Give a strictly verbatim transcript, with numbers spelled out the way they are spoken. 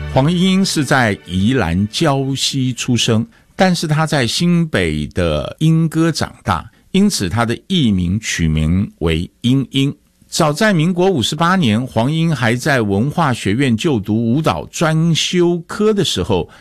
黄莺莺是在宜兰礁溪出生，但是她在新北的莺歌长大，因此她的艺名取名为莺莺。早在民国五十八年，黄莺还在文化学院就读舞蹈专修科的时候，